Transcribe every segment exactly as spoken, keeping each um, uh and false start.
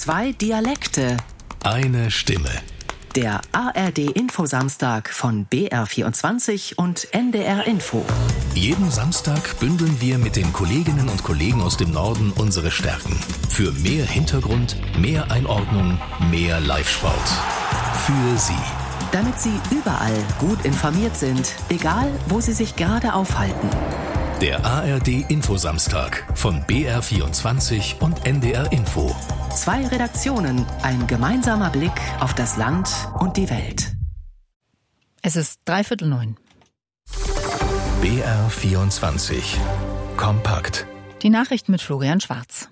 Zwei Dialekte. Eine Stimme. Der A R D-Info-Samstag von B R vierundzwanzig und N D R Info. Jeden Samstag bündeln wir mit den Kolleginnen und Kollegen aus dem Norden unsere Stärken. Für mehr Hintergrund, mehr Einordnung, mehr Live-Sport. Für Sie. Damit Sie überall gut informiert sind, egal wo Sie sich gerade aufhalten. Der A R D-Info-Samstag von B R vierundzwanzig und N D R Info. Zwei Redaktionen, ein gemeinsamer Blick auf das Land und die Welt. Es ist dreiviertel neun. B R vierundzwanzig. Kompakt. Die Nachrichten mit Florian Schwarz.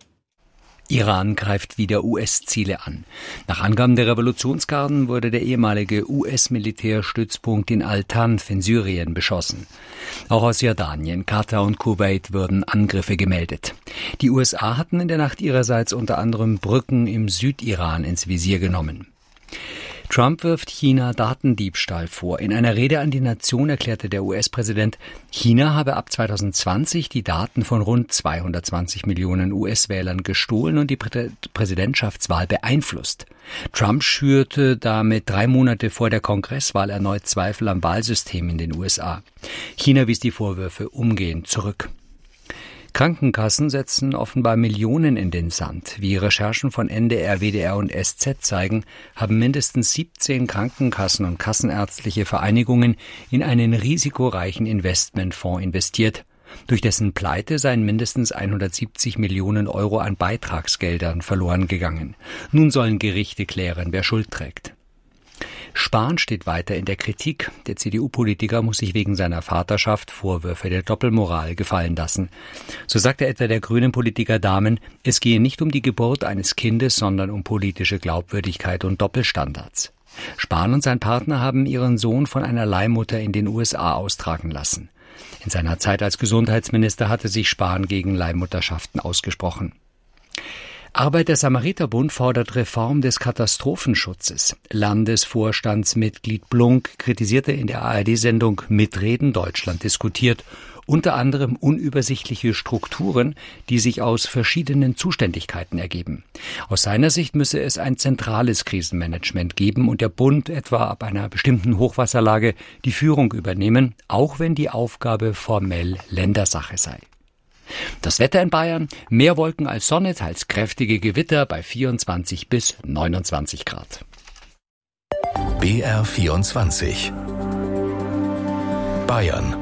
Iran greift wieder U S-Ziele an. Nach Angaben der Revolutionsgarden wurde der ehemalige U S-Militärstützpunkt in Al-Tanf in Syrien beschossen. Auch aus Jordanien, Katar und Kuwait wurden Angriffe gemeldet. Die U S A hatten in der Nacht ihrerseits unter anderem Brücken im Südiran ins Visier genommen. Trump wirft China Datendiebstahl vor. In einer Rede an die Nation erklärte der U S-Präsident, China habe ab zwanzig zwanzig die Daten von rund zweihundertzwanzig Millionen U S-Wählern gestohlen und die Prä- Präsidentschaftswahl beeinflusst. Trump schürte damit drei Monate vor der Kongresswahl erneut Zweifel am Wahlsystem in den U S A. China wies die Vorwürfe umgehend zurück. Krankenkassen setzen offenbar Millionen in den Sand. Wie Recherchen von N D R, W D R und S Z zeigen, haben mindestens siebzehn Krankenkassen und kassenärztliche Vereinigungen in einen risikoreichen Investmentfonds investiert. Durch dessen Pleite seien mindestens hundertsiebzig Millionen Euro an Beitragsgeldern verloren gegangen. Nun sollen Gerichte klären, wer Schuld trägt. Spahn steht weiter in der Kritik. Der C D U-Politiker muss sich wegen seiner Vaterschaft Vorwürfe der Doppelmoral gefallen lassen. So sagte etwa der grünen Politiker Dahmen, es gehe nicht um die Geburt eines Kindes, sondern um politische Glaubwürdigkeit und Doppelstandards. Spahn und sein Partner haben ihren Sohn von einer Leihmutter in den U S A austragen lassen. In seiner Zeit als Gesundheitsminister hatte sich Spahn gegen Leihmutterschaften ausgesprochen. Arbeiter-Samariter-Bund fordert Reform des Katastrophenschutzes. Landesvorstandsmitglied Blunk kritisierte in der A R D-Sendung Mitreden Deutschland diskutiert, unter anderem unübersichtliche Strukturen, die sich aus verschiedenen Zuständigkeiten ergeben. Aus seiner Sicht müsse es ein zentrales Krisenmanagement geben und der Bund etwa ab einer bestimmten Hochwasserlage die Führung übernehmen, auch wenn die Aufgabe formell Ländersache sei. Das Wetter in Bayern, mehr Wolken als Sonne, teils kräftige Gewitter bei vierundzwanzig bis neunundzwanzig Grad. B R vierundzwanzig. Bayern.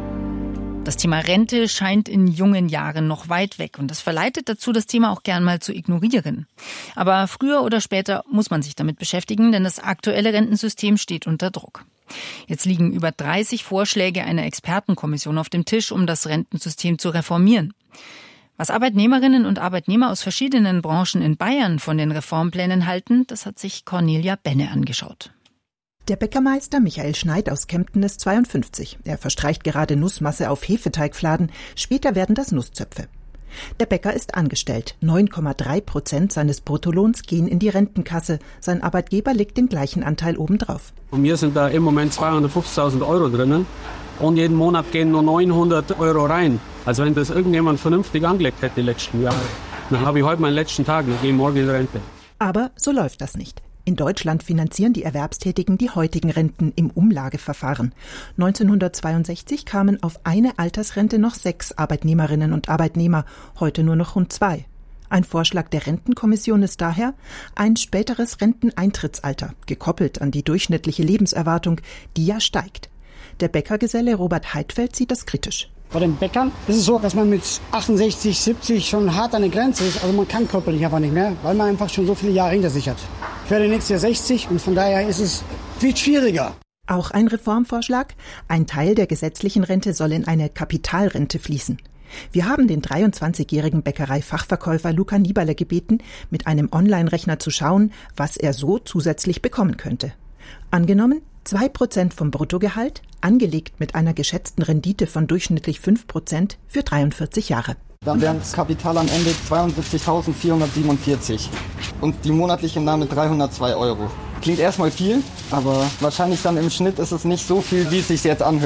Das Thema Rente scheint in jungen Jahren noch weit weg und das verleitet dazu, das Thema auch gern mal zu ignorieren. Aber früher oder später muss man sich damit beschäftigen, denn das aktuelle Rentensystem steht unter Druck. Jetzt liegen über dreißig Vorschläge einer Expertenkommission auf dem Tisch, um das Rentensystem zu reformieren. Was Arbeitnehmerinnen und Arbeitnehmer aus verschiedenen Branchen in Bayern von den Reformplänen halten, das hat sich Cornelia Benne angeschaut. Der Bäckermeister Michael Schneid aus Kempten ist zweiundfünfzig. Er verstreicht gerade Nussmasse auf Hefeteigfladen. Später werden das Nusszöpfe. Der Bäcker ist angestellt. neun Komma drei Prozent seines Bruttolohns gehen in die Rentenkasse. Sein Arbeitgeber legt den gleichen Anteil obendrauf. Von mir sind da im Moment zweihundertfünfzigtausend Euro drinnen und jeden Monat gehen nur neunhundert Euro rein. Also wenn das irgendjemand vernünftig angelegt hätte die letzten Jahre, dann habe ich heute meinen letzten Tag und gehe morgen in Rente. Aber so läuft das nicht. In Deutschland finanzieren die Erwerbstätigen die heutigen Renten im Umlageverfahren. neunzehnhundertzweiundsechzig kamen auf eine Altersrente noch sechs Arbeitnehmerinnen und Arbeitnehmer, heute nur noch rund zwei. Ein Vorschlag der Rentenkommission ist daher ein späteres Renteneintrittsalter, gekoppelt an die durchschnittliche Lebenserwartung, die ja steigt. Der Bäckergeselle Robert Heidfeld sieht das kritisch. Bei den Bäckern ist es so, dass man mit achtundsechzig, siebzig schon hart an der Grenze ist. Also man kann körperlich einfach nicht mehr, weil man einfach schon so viele Jahre hinter sich hat. Ich werde nächstes Jahr sechzig und von daher ist es viel schwieriger. Auch ein Reformvorschlag? Ein Teil der gesetzlichen Rente soll in eine Kapitalrente fließen. Wir haben den dreiundzwanzigjährigen Bäckerei-Fachverkäufer Luca Nieberle gebeten, mit einem Online-Rechner zu schauen, was er so zusätzlich bekommen könnte. Angenommen, zwei Prozent vom Bruttogehalt, angelegt mit einer geschätzten Rendite von durchschnittlich fünf Prozent für dreiundvierzig Jahre. Dann wären das Kapital am Ende zweiundsiebzigtausendvierhundertsiebenundvierzig und die monatliche Entnahme dreihundertzwei Euro. Klingt erstmal viel, aber wahrscheinlich dann im Schnitt ist es nicht so viel, wie es sich jetzt anhört.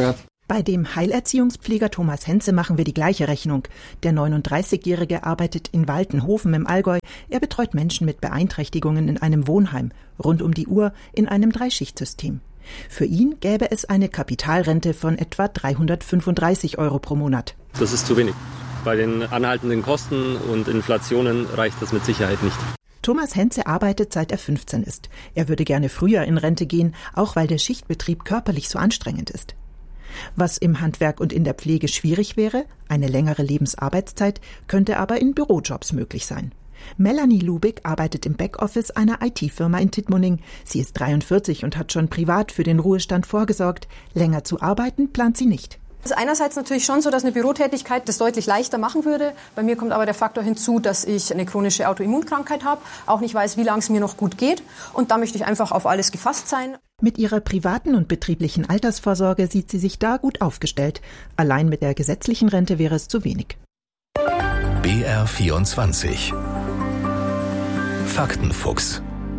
Bei dem Heilerziehungspfleger Thomas Henze machen wir die gleiche Rechnung. Der neununddreißigjährige arbeitet in Waltenhofen im Allgäu. Er betreut Menschen mit Beeinträchtigungen in einem Wohnheim, rund um die Uhr in einem Dreischichtsystem. Für ihn gäbe es eine Kapitalrente von etwa dreihundertfünfunddreißig Euro pro Monat. Das ist zu wenig. Bei den anhaltenden Kosten und Inflationen reicht das mit Sicherheit nicht. Thomas Henze arbeitet, seit er fünfzehn ist. Er würde gerne früher in Rente gehen, auch weil der Schichtbetrieb körperlich so anstrengend ist. Was im Handwerk und in der Pflege schwierig wäre, eine längere Lebensarbeitszeit, könnte aber in Bürojobs möglich sein. Melanie Lubig arbeitet im Backoffice einer I T-Firma in Tittmoning. Sie ist dreiundvierzig und hat schon privat für den Ruhestand vorgesorgt. Länger zu arbeiten plant sie nicht. Es ist einerseits natürlich schon so, dass eine Bürotätigkeit das deutlich leichter machen würde. Bei mir kommt aber der Faktor hinzu, dass ich eine chronische Autoimmunkrankheit habe, auch nicht weiß, wie lange es mir noch gut geht. Und da möchte ich einfach auf alles gefasst sein. Mit ihrer privaten und betrieblichen Altersvorsorge sieht sie sich da gut aufgestellt. Allein mit der gesetzlichen Rente wäre es zu wenig. B R vierundzwanzig Faktenfuchs.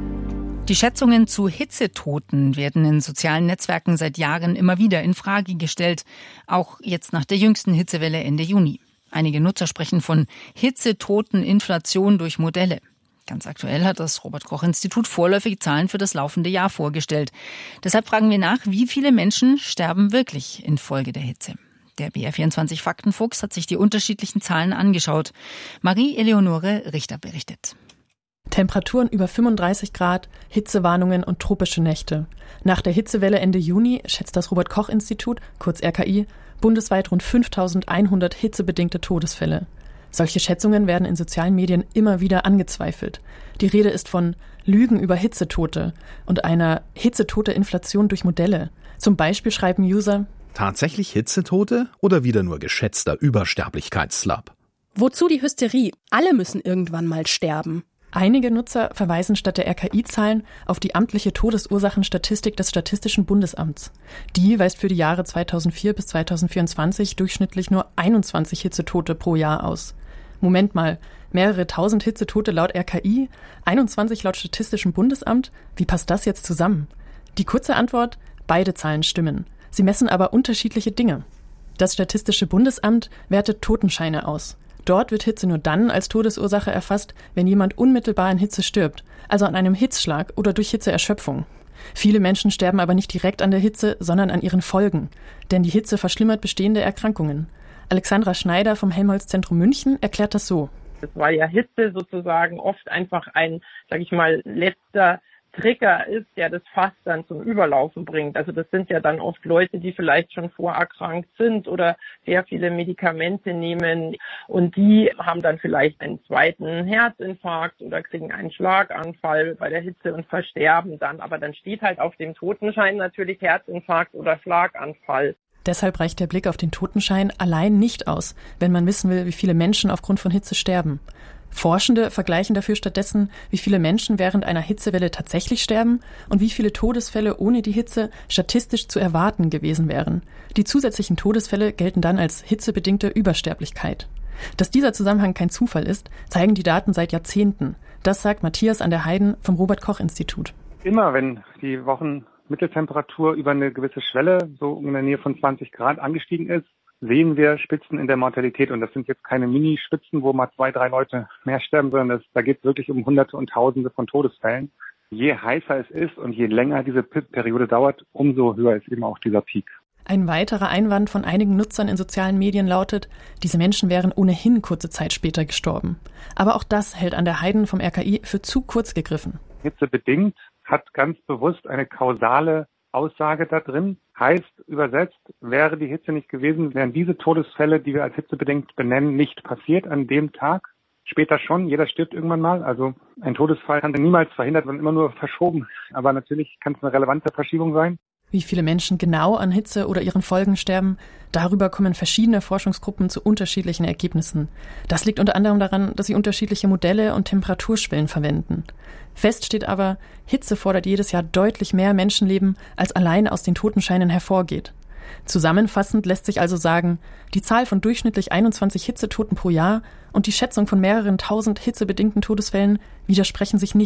Die Schätzungen zu Hitzetoten werden in sozialen Netzwerken seit Jahren immer wieder in Frage gestellt, auch jetzt nach der jüngsten Hitzewelle Ende Juni. Einige Nutzer sprechen von Hitzetoteninflation durch Modelle. Ganz aktuell hat das Robert-Koch-Institut vorläufige Zahlen für das laufende Jahr vorgestellt. Deshalb fragen wir nach, wie viele Menschen sterben wirklich infolge der Hitze? Der B R vierundzwanzig Faktenfuchs hat sich die unterschiedlichen Zahlen angeschaut. Marie-Eleonore Richter berichtet. Temperaturen über fünfunddreißig Grad, Hitzewarnungen und tropische Nächte. Nach der Hitzewelle Ende Juni schätzt das Robert-Koch-Institut, kurz R K I, bundesweit rund fünftausendeinhundert hitzebedingte Todesfälle. Solche Schätzungen werden in sozialen Medien immer wieder angezweifelt. Die Rede ist von Lügen über Hitzetote und einer Hitzetote-Inflation durch Modelle. Zum Beispiel schreiben User: Tatsächlich Hitzetote oder wieder nur geschätzter Übersterblichkeitsslab? Wozu die Hysterie? Alle müssen irgendwann mal sterben. Einige Nutzer verweisen statt der R K I-Zahlen auf die amtliche Todesursachenstatistik des Statistischen Bundesamts. Die weist für die Jahre zweitausendvier bis zweitausendvierundzwanzig durchschnittlich nur einundzwanzig Hitzetote pro Jahr aus. Moment mal, mehrere tausend Hitzetote laut R K I, einundzwanzig laut Statistischem Bundesamt? Wie passt das jetzt zusammen? Die kurze Antwort: Beide Zahlen stimmen. Sie messen aber unterschiedliche Dinge. Das Statistische Bundesamt wertet Totenscheine aus. Dort wird Hitze nur dann als Todesursache erfasst, wenn jemand unmittelbar an Hitze stirbt, also an einem Hitzschlag oder durch Hitzeerschöpfung. Viele Menschen sterben aber nicht direkt an der Hitze, sondern an ihren Folgen. Denn die Hitze verschlimmert bestehende Erkrankungen. Alexandra Schneider vom Helmholtz-Zentrum München erklärt das so. Weil ja Hitze sozusagen oft einfach ein, sag ich mal, letzter Trigger ist, der das Fass dann zum Überlaufen bringt. Also das sind ja dann oft Leute, die vielleicht schon vorerkrankt sind oder sehr viele Medikamente nehmen und die haben dann vielleicht einen zweiten Herzinfarkt oder kriegen einen Schlaganfall bei der Hitze und versterben dann. Aber dann steht halt auf dem Totenschein natürlich Herzinfarkt oder Schlaganfall. Deshalb reicht der Blick auf den Totenschein allein nicht aus, wenn man wissen will, wie viele Menschen aufgrund von Hitze sterben. Forschende vergleichen dafür stattdessen, wie viele Menschen während einer Hitzewelle tatsächlich sterben und wie viele Todesfälle ohne die Hitze statistisch zu erwarten gewesen wären. Die zusätzlichen Todesfälle gelten dann als hitzebedingte Übersterblichkeit. Dass dieser Zusammenhang kein Zufall ist, zeigen die Daten seit Jahrzehnten. Das sagt Matthias an der Heiden vom Robert-Koch-Institut. Immer wenn die Wochenmitteltemperatur über eine gewisse Schwelle, so in der Nähe von zwanzig Grad, angestiegen ist, sehen wir Spitzen in der Mortalität. Und das sind jetzt keine Mini-Spitzen, wo mal zwei, drei Leute mehr sterben, sondern das, da geht es wirklich um Hunderte und Tausende von Todesfällen. Je heißer es ist und je länger diese Periode dauert, umso höher ist eben auch dieser Peak. Ein weiterer Einwand von einigen Nutzern in sozialen Medien lautet, diese Menschen wären ohnehin kurze Zeit später gestorben. Aber auch das hält an der Heiden vom R K I für zu kurz gegriffen. Hitzebedingt hat ganz bewusst eine kausale Aussage da drin. Heißt übersetzt, wäre die Hitze nicht gewesen, wären diese Todesfälle, die wir als hitzebedingt benennen, nicht passiert an dem Tag. Später schon, jeder stirbt irgendwann mal. Also ein Todesfall kann niemals verhindert werden, immer nur verschoben. Aber natürlich kann es eine relevante Verschiebung sein. Wie viele Menschen genau an Hitze oder ihren Folgen sterben, darüber kommen verschiedene Forschungsgruppen zu unterschiedlichen Ergebnissen. Das liegt unter anderem daran, dass sie unterschiedliche Modelle und Temperaturschwellen verwenden. Fest steht aber, Hitze fordert jedes Jahr deutlich mehr Menschenleben, als allein aus den Totenscheinen hervorgeht. Zusammenfassend lässt sich also sagen, die Zahl von durchschnittlich einundzwanzig Hitzetoten pro Jahr und die Schätzung von mehreren tausend hitzebedingten Todesfällen widersprechen sich nicht.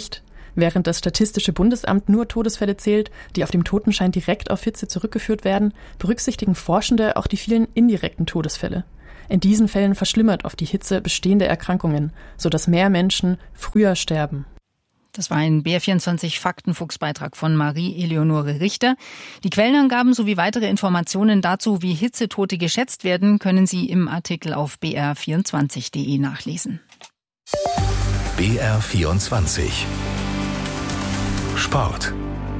Während das Statistische Bundesamt nur Todesfälle zählt, die auf dem Totenschein direkt auf Hitze zurückgeführt werden, berücksichtigen Forschende auch die vielen indirekten Todesfälle. In diesen Fällen verschlimmert oft die Hitze bestehende Erkrankungen, sodass mehr Menschen früher sterben. Das war ein B R vierundzwanzig Faktenfuchs-Beitrag von Marie-Eleonore Richter. Die Quellenangaben sowie weitere Informationen dazu, wie Hitzetote geschätzt werden, können Sie im Artikel auf b r vierundzwanzig punkt d e nachlesen. B R vierundzwanzig Sport.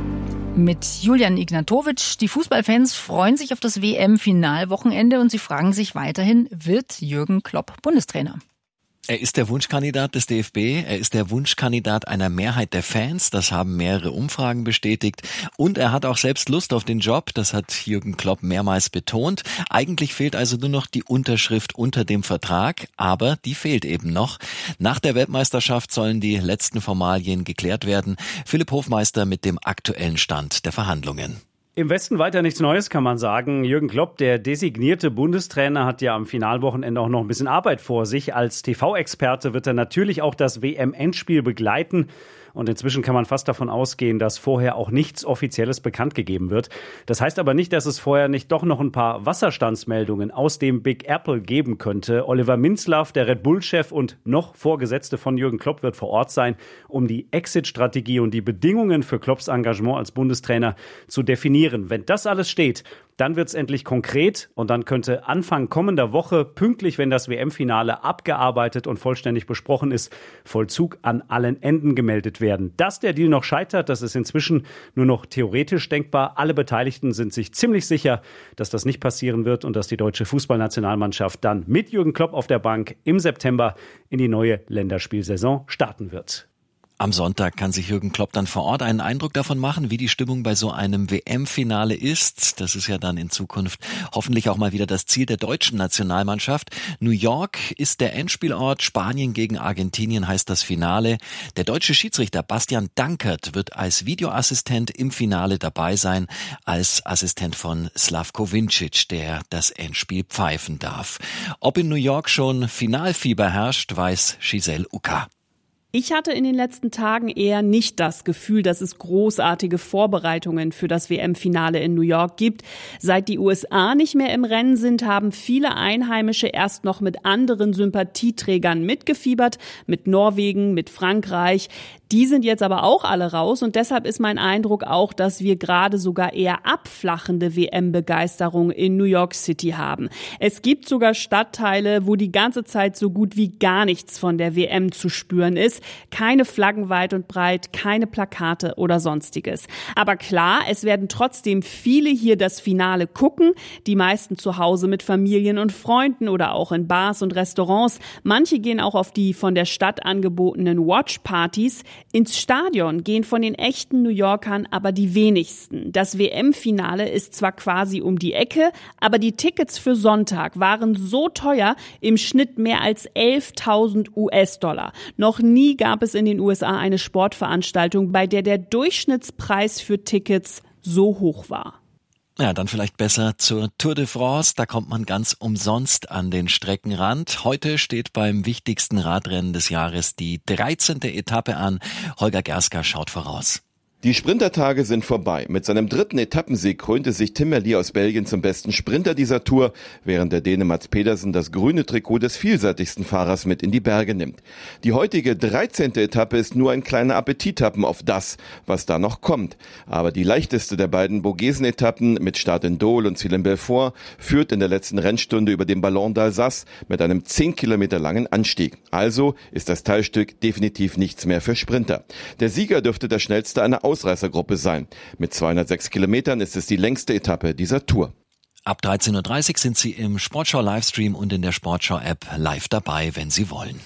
Mit Julian Ignatowitsch. Die Fußballfans freuen sich auf das W M-Finalwochenende und sie fragen sich weiterhin, wird Jürgen Klopp Bundestrainer? Er ist der Wunschkandidat des D F B, er ist der Wunschkandidat einer Mehrheit der Fans, das haben mehrere Umfragen bestätigt. Und er hat auch selbst Lust auf den Job, das hat Jürgen Klopp mehrmals betont. Eigentlich fehlt also nur noch die Unterschrift unter dem Vertrag, aber die fehlt eben noch. Nach der Weltmeisterschaft sollen die letzten Formalien geklärt werden. Philipp Hofmeister mit dem aktuellen Stand der Verhandlungen. Im Westen weiter nichts Neues, kann man sagen. Jürgen Klopp, der designierte Bundestrainer, hat ja am Finalwochenende auch noch ein bisschen Arbeit vor sich. Als T V-Experte wird er natürlich auch das W M-Endspiel begleiten. Und inzwischen kann man fast davon ausgehen, dass vorher auch nichts Offizielles bekannt gegeben wird. Das heißt aber nicht, dass es vorher nicht doch noch ein paar Wasserstandsmeldungen aus dem Big Apple geben könnte. Oliver Minzlaff, der Red Bull-Chef und noch Vorgesetzte von Jürgen Klopp, wird vor Ort sein, um die Exit-Strategie und die Bedingungen für Klopps Engagement als Bundestrainer zu definieren. Wenn das alles steht, dann wird es endlich konkret und dann könnte Anfang kommender Woche, pünktlich, wenn das W M-Finale abgearbeitet und vollständig besprochen ist, Vollzug an allen Enden gemeldet werden. Dass der Deal noch scheitert, das ist inzwischen nur noch theoretisch denkbar. Alle Beteiligten sind sich ziemlich sicher, dass das nicht passieren wird und dass die deutsche Fußballnationalmannschaft dann mit Jürgen Klopp auf der Bank im September in die neue Länderspielsaison starten wird. Am Sonntag kann sich Jürgen Klopp dann vor Ort einen Eindruck davon machen, wie die Stimmung bei so einem W M-Finale ist. Das ist ja dann in Zukunft hoffentlich auch mal wieder das Ziel der deutschen Nationalmannschaft. New York ist der Endspielort, Spanien gegen Argentinien heißt das Finale. Der deutsche Schiedsrichter Bastian Dankert wird als Videoassistent im Finale dabei sein, als Assistent von Slavko Vincic, der das Endspiel pfeifen darf. Ob in New York schon Finalfieber herrscht, weiß Giselle Uka. Ich hatte in den letzten Tagen eher nicht das Gefühl, dass es großartige Vorbereitungen für das W M-Finale in New York gibt. Seit die U S A nicht mehr im Rennen sind, haben viele Einheimische erst noch mit anderen Sympathieträgern mitgefiebert, mit Norwegen, mit Frankreich. Die sind jetzt aber auch alle raus und deshalb ist mein Eindruck auch, dass wir gerade sogar eher abflachende W M-Begeisterung in New York City haben. Es gibt sogar Stadtteile, wo die ganze Zeit so gut wie gar nichts von der W M zu spüren ist. Keine Flaggen weit und breit, keine Plakate oder sonstiges. Aber klar, es werden trotzdem viele hier das Finale gucken, die meisten zu Hause mit Familien und Freunden oder auch in Bars und Restaurants. Manche gehen auch auf die von der Stadt angebotenen Watchpartys. Ins Stadion gehen von den echten New Yorkern aber die wenigsten. Das W M-Finale ist zwar quasi um die Ecke, aber die Tickets für Sonntag waren so teuer, im Schnitt mehr als elftausend U S-Dollar. Noch nie gab es in den U S A eine Sportveranstaltung, bei der der Durchschnittspreis für Tickets so hoch war. Ja, dann vielleicht besser zur Tour de France. Da kommt man ganz umsonst an den Streckenrand. Heute steht beim wichtigsten Radrennen des Jahres die dreizehnte Etappe an. Holger Gerska schaut voraus. Die Sprintertage sind vorbei. Mit seinem dritten Etappensieg krönte sich Tim Merlier aus Belgien zum besten Sprinter dieser Tour, während der Däne Mats Pedersen das grüne Trikot des vielseitigsten Fahrers mit in die Berge nimmt. Die heutige dreizehnte Etappe ist nur ein kleiner Appetithappen auf das, was da noch kommt. Aber die leichteste der beiden Vogesen-Etappen mit Start in Dole und Ziel in Belfort führt in der letzten Rennstunde über den Ballon d'Alsace mit einem zehn Kilometer langen Anstieg. Also ist das Teilstück definitiv nichts mehr für Sprinter. Der Sieger dürfte der schnellste einer Ausreißergruppe sein. Mit zweihundertsechs Kilometern ist es die längste Etappe dieser Tour. Ab dreizehn Uhr dreißig sind Sie im Sportschau-Livestream und in der Sportschau-App live dabei, wenn Sie wollen.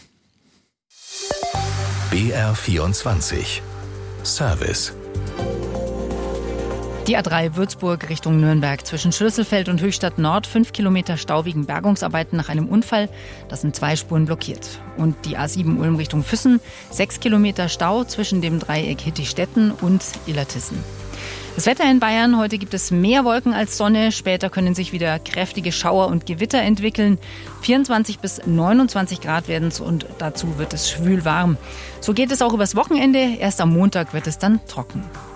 B R vierundzwanzig Service. Die A drei Würzburg Richtung Nürnberg zwischen Schlüsselfeld und Höchstadt Nord. Fünf Kilometer Stau wegen Bergungsarbeiten nach einem Unfall. Das sind zwei Spuren blockiert. Und die A sieben Ulm Richtung Füssen. Sechs Kilometer Stau zwischen dem Dreieck Hittistetten und Illertissen. Das Wetter in Bayern, heute gibt es mehr Wolken als Sonne. Später können sich wieder kräftige Schauer und Gewitter entwickeln. vierundzwanzig bis neunundzwanzig Grad werden es und dazu wird es schwül warm. So geht es auch übers Wochenende. Erst am Montag wird es dann trocken.